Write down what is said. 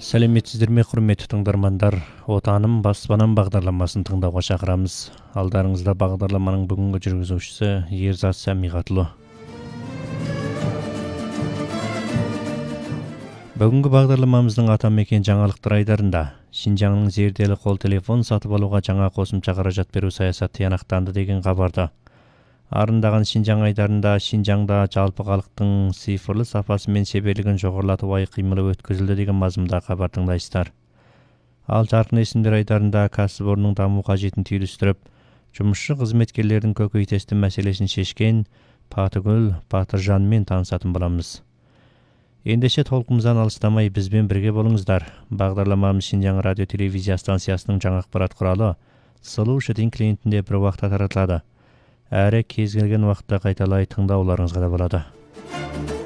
Сәлеметсіздер ме, құрметті тыңдармандар? Отаным баспанам бағдарламасын тыңдауға шақырамыз. Алдарыңызда бағдарламаның бүгінгі жүргізушісі Ерзат Сәмиғатұлы. Бүгінгі бағдарламамыздың атамекен жаңалықтар айдарында Шинжаңның зерделі қол телефон сатып алуға жаңа қосымша қаражат беру саясаты тиянақтанды деген хабарды, арындаған Шинжаң айдарында Шинжаңда жалпы халықтың цифрлы сапасы мен шеберлігін жоғарылату ай-қимылы өткізілді деген мазмұнда хабар тыңдайсыздар. Ал жарқын есімдер айдарында кәсіпорынның даму қажетін түйілістіріп, жұмысшы қызметкерлердің көкейтесті мәселесін шешкен Патыгүл Батыржанмен танысатын боламыз. Ендеше толқымыздан алыстамай бізбен бірге болыңыздар. Бағдарламамыз Шинжаң радио телевизия станциясының жаңа ақпарат құралы Solution клиентінде бір уақытта таратылады. Әрі кез келген уақытта қайталай тыңдауларыңызға да болады.